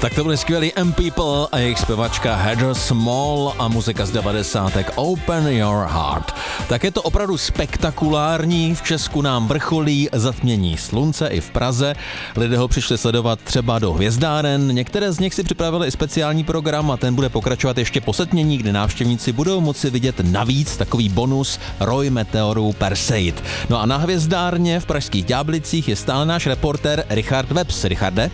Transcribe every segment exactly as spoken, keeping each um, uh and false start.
Tak to byly skvělý M People a jejich zpěvačka Heather Small a muzika z devadesátek Open Your Heart. Tak je to opravdu spektakulární, v Česku nám vrcholí zatmění slunce i v Praze. Lidé ho přišli sledovat třeba do hvězdáren, některé z nich si připravili i speciální program a ten bude pokračovat ještě po setmění, kdy návštěvníci budou moci vidět navíc takový bonus roj meteorů Perseid. No a na hvězdárně v pražských Ďáblicích je stále náš reportér Richard Webs. Richarde?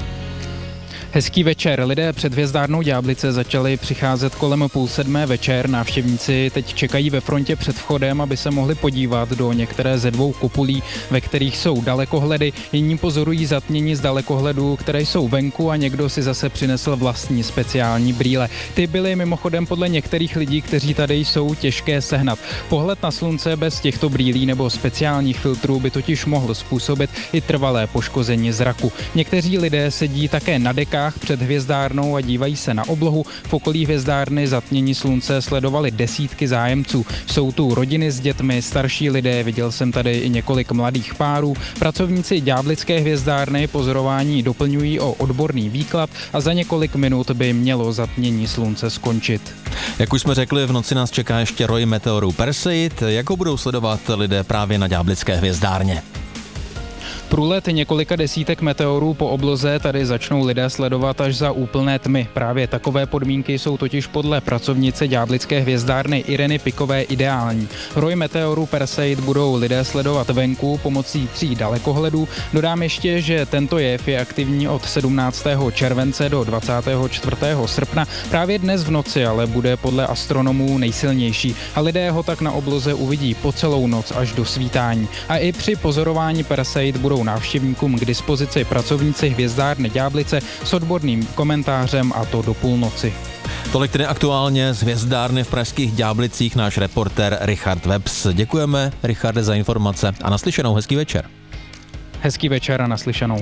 Hezký večer. Lidé před hvězdárnou Ďáblice začali přicházet kolem půl sedmé večer. Návštěvníci teď čekají ve frontě před vchodem, aby se mohli podívat do některé ze dvou kupolí, ve kterých jsou dalekohledy. Jiní pozorují zatmění z dalekohledů, které jsou venku a někdo si zase přinesl vlastní speciální brýle. Ty byly mimochodem podle některých lidí, kteří tady jsou, těžké sehnat. Pohled na slunce bez těchto brýlí nebo speciálních filtrů by totiž mohl způsobit i trvalé poškození zraku. Někteří lidé sedí také na dekách před hvězdárnou a dívají se na oblohu. V okolí hvězdárny zatmění slunce sledovali desítky zájemců. Jsou tu rodiny s dětmi, starší lidé, viděl jsem tady i několik mladých párů. Pracovníci Ďáblické hvězdárny pozorování doplňují o odborný výklad a za několik minut by mělo zatmění slunce skončit. Jak už jsme řekli, v noci nás čeká ještě roj meteorů Perseid. Jak ho budou sledovat lidé právě na Ďáblické hvězdárně? Průlet několika desítek meteorů po obloze tady začnou lidé sledovat až za úplné tmy. Právě takové podmínky jsou totiž podle pracovnice Ďáblické hvězdárny Ireny Pikové ideální. Roj meteorů Perseid budou lidé sledovat venku pomocí tří dalekohledů. Dodám ještě, že tento jev je aktivní od sedmnáctého července do dvacátého čtvrtého srpna. Právě dnes v noci ale bude podle astronomů nejsilnější a lidé ho tak na obloze uvidí po celou noc až do svítání. A i při pozorování Perseid budou návštěvníkům k dispozici pracovníci hvězdárny Ďáblice s odborným komentářem a to do půlnoci. Tolik tedy aktuálně z hvězdárny v pražských Ďáblicích náš reportér Richard Webs. Děkujeme, Richarde, za informace a naslyšenou. Hezký večer. Hezký večer a naslyšenou.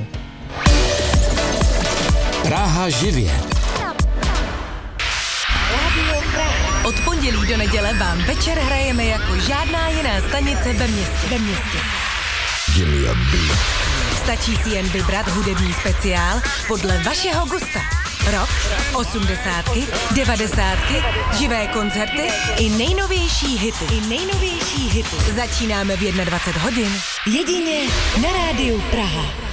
Praha živě. Od pondělí do neděle vám večer hrajeme jako žádná jiná stanice ve městě. Ve městě. Stačí si jen vybrat hudební speciál podle vašeho gusta. Rock, osmdesátky, devadesátky, živé koncerty i nejnovější hity. I nejnovější hity. Začínáme v dvacet jedna hodin. Jedině na rádiu Praha.